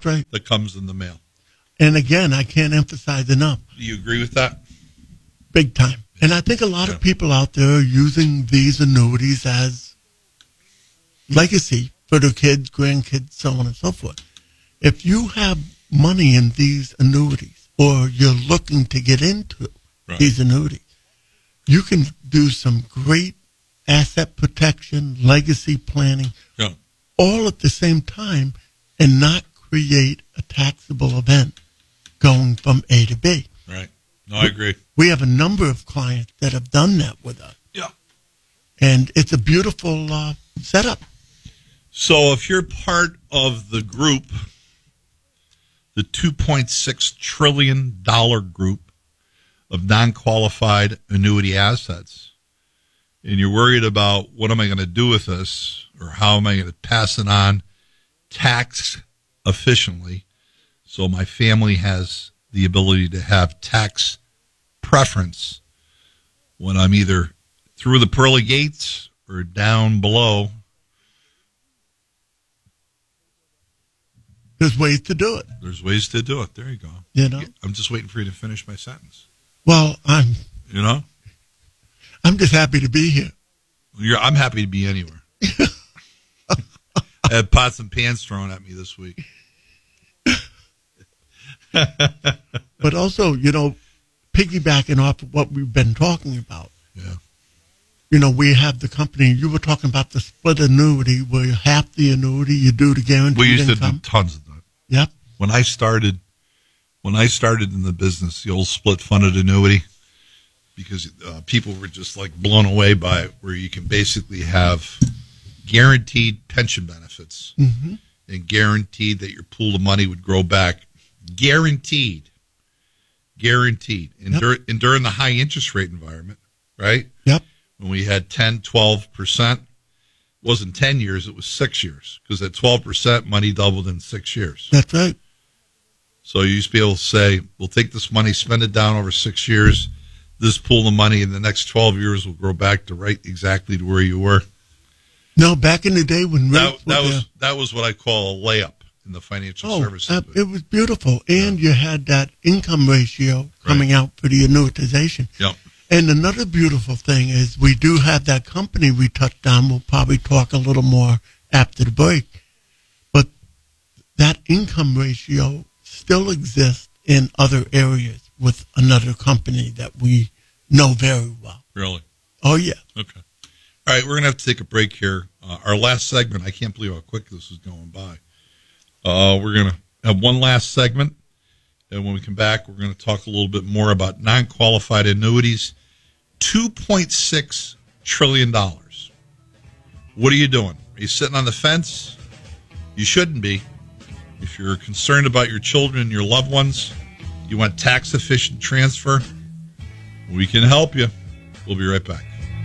right. that comes in the mail. And again, I can't emphasize enough. Do you agree with that? Big time. And I think a lot of people out there are using these annuities as legacy for their kids, grandkids, so on and so forth. If you have money in these annuities or you're looking to get into these annuities, you can do some great asset protection, legacy planning, all at the same time and not create a taxable event going from A to B. Right. No, I agree. We have a number of clients that have done that with us. Yeah. And it's a beautiful setup. So if you're part of the group, the $2.6 trillion group of non-qualified annuity assets, and you're worried about what am I going to do with this or how am I going to pass it on tax efficiently so my family has the ability to have tax preference when I'm either through the pearly gates or down below. There's ways to do it. There's ways to do it. There you go. You know? I'm just waiting for you to finish my sentence. Well, I'm just happy to be here. I'm happy to be anywhere. I had pots and pans thrown at me this week. But also, piggybacking off of what we've been talking about. Yeah. We have the company. You were talking about the split annuity where half the annuity you do to guaranteed we used income. to do tons of that. Yep. When I started in the business, the old split funded annuity, because people were just like blown away by it, where you can basically have guaranteed pension benefits and guaranteed that your pool of money would grow back. Guaranteed. And, during the high interest rate environment, right? Yep. When we had 10, 12%, it wasn't 10 years, it was 6 years. Because at 12%, money doubled in 6 years. That's right. So you used to be able to say, we'll take this money, spend it down over 6 years. This pool of money in the next 12 years will grow back to exactly to where you were. No, back in the day when that was what I call a layup in the financial services. It was beautiful. And you had that income ratio coming out for the annuitization. Yep. And another beautiful thing is we do have that company we touched on. We'll probably talk a little more after the break. But that income ratio still exists in other areas with another company that we know very well. Really? Oh, yeah. Okay. All right, we're going to have to take a break here. Our last segment, I can't believe how quick this is going by. We're going to have one last segment, and when we come back, we're going to talk a little bit more about non-qualified annuities. $2.6 trillion. What are you doing? Are you sitting on the fence? You shouldn't be. If you're concerned about your children and your loved ones, you want tax-efficient transfer, we can help you. We'll be right back.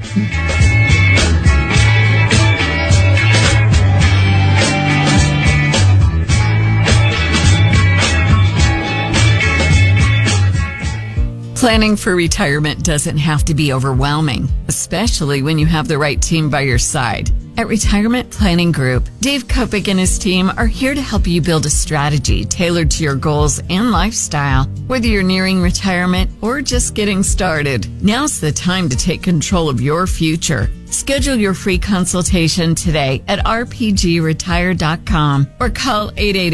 Planning for retirement doesn't have to be overwhelming, especially when you have the right team by your side. At Retirement Planning Group, Dave Kopic and his team are here to help you build a strategy tailored to your goals and lifestyle. Whether you're nearing retirement or just getting started, now's the time to take control of your future. Schedule your free consultation today at rpgretire.com or call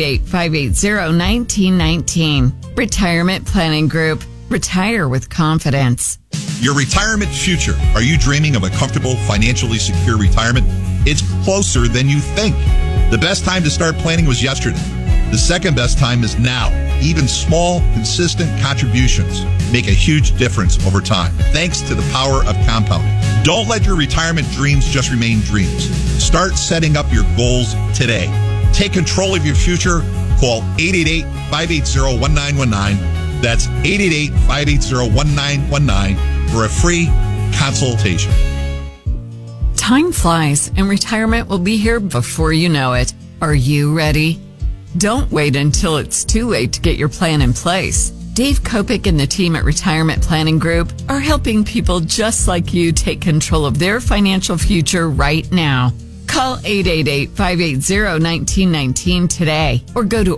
888-580-1919. Retirement Planning Group. Retire with confidence. Your retirement future. Are you dreaming of a comfortable, financially secure retirement? It's closer than you think. The best time to start planning was yesterday. The second best time is now. Even small, consistent contributions make a huge difference over time, thanks to the power of compounding. Don't let your retirement dreams just remain dreams. Start setting up your goals today. Take control of your future. Call 888-580-1919. That's 888-580-1919 for a free consultation. Time flies, and retirement will be here before you know it. Are you ready? Don't wait until it's too late to get your plan in place. Dave Kopic and the team at Retirement Planning Group are helping people just like you take control of their financial future right now. Call 888-580-1919 today or go to